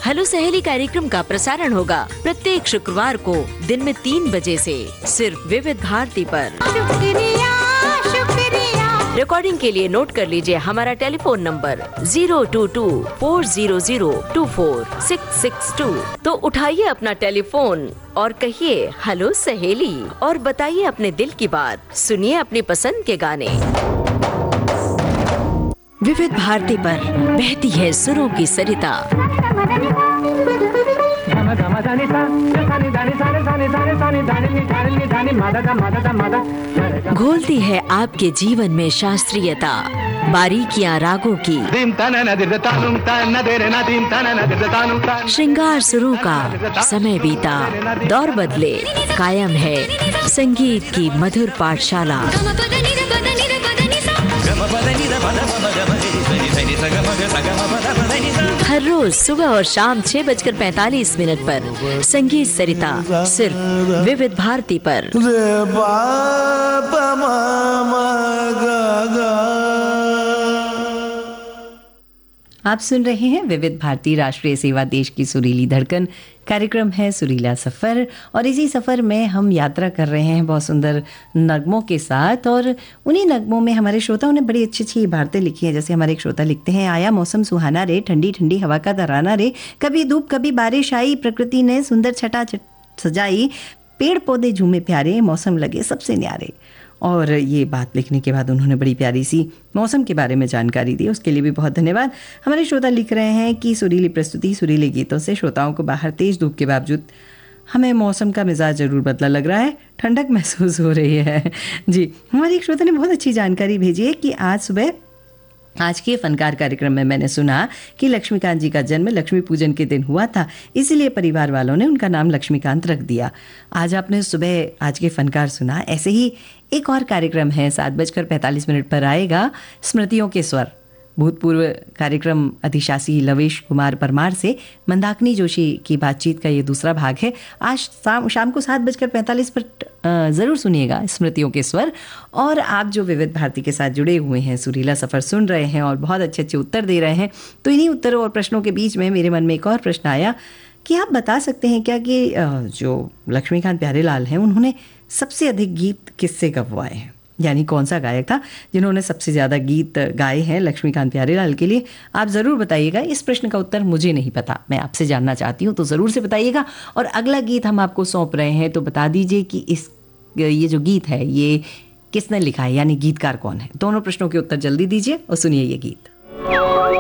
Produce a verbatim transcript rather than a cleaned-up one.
Hello सहेली कार्यक्रम का प्रसारण होगा प्रत्येक शुक्रवार को दिन में तीन बजे से सिर्फ विविध भारती पर। शुक्रिया शुक्रिया। रिकॉर्डिंग के लिए नोट कर लीजिए हमारा telephone number zero to to four zero zero to four six six to. तो उठाइए अपना टेलीफोन और कहिए हेलो सहेली और बताइए अपने दिल की बात। सुनिए अपनी पसंद के गाने। विविध भारती पर बहती है सुरों की सरिता। घोलती है आपके जीवन में शास्त्रीयता, बारीकियां रागों की, श्रृंगार सुरों का। समय बीता दौर बदले, कायम है संगीत की मधुर पाठशाला। हर रोज सुबह और शाम छह बजकर पैतालीस मिनट पर संगीत सरिता सिर्फ विविध भारती पर। आप सुन रहे हैं विविध भारती राष्ट्रीय सेवा देश की सुरीली धड़कन। कार्यक्रम है सुरीला सफ़र और इसी सफ़र में हम यात्रा कर रहे हैं बहुत सुंदर नगमों के साथ। और उन्हीं नगमों में हमारे श्रोताओं ने बड़ी अच्छी अच्छी इबारतें लिखी हैं। जैसे हमारे एक श्रोता लिखते हैं, आया मौसम सुहाना रे, ठंडी ठंडी हवा का तराना रे, कभी धूप कभी बारिश आई, प्रकृति ने सुंदर छटा सजाई, पेड़ पौधे झूमे प्यारे, मौसम लगे सबसे न्यारे। और ये बात लिखने के बाद उन्होंने बड़ी प्यारी सी मौसम के बारे में जानकारी दी, उसके लिए भी बहुत धन्यवाद। हमारे श्रोता लिख रहे हैं कि सुरीली प्रस्तुति, सुरीले गीतों से श्रोताओं को बाहर तेज धूप के बावजूद हमें मौसम का मिजाज ज़रूर बदला लग रहा है, ठंडक महसूस हो रही है। जी, हमारे एक श्रोता ने बहुत अच्छी जानकारी भेजी है कि आज सुबह आज के फनकार कार्यक्रम में मैंने सुना कि लक्ष्मीकांत जी का जन्म लक्ष्मी पूजन के दिन हुआ था, इसीलिए परिवार वालों ने उनका नाम लक्ष्मीकांत रख दिया। आज आपने सुबह आज के फनकार सुना। ऐसे ही एक और कार्यक्रम है, सात बजकर पैंतालीस मिनट पर आएगा स्मृतियों के स्वर। भूतपूर्व कार्यक्रम अधिशासी लवेश कुमार परमार से मंदाकिनी जोशी की बातचीत का ये दूसरा भाग है। आज शाम शाम को सात बजकर पैंतालीस पर ज़रूर सुनिएगा स्मृतियों के स्वर। और आप जो विविध भारती के साथ जुड़े हुए हैं, सुरीला सफ़र सुन रहे हैं और बहुत अच्छे अच्छे उत्तर दे रहे हैं, तो इन्हीं उत्तरों और प्रश्नों के बीच में मेरे मन में एक और प्रश्न आया कि आप बता सकते हैं क्या कि जो लक्ष्मीकांत प्यारेलाल हैं उन्होंने सबसे अधिक गीत किससे गवाए हैं, यानी कौन सा गायक था जिन्होंने सबसे ज़्यादा गीत गाए हैं लक्ष्मीकांत प्यारेलाल के लिए। आप ज़रूर बताइएगा। इस प्रश्न का उत्तर मुझे नहीं पता, मैं आपसे जानना चाहती हूँ, तो ज़रूर से बताइएगा। और अगला गीत हम आपको सौंप रहे हैं, तो बता दीजिए कि इस ये जो गीत है ये किसने लिखा है, यानी गीतकार कौन है। दोनों प्रश्नों के उत्तर जल्दी दीजिए और सुनिए ये गीत।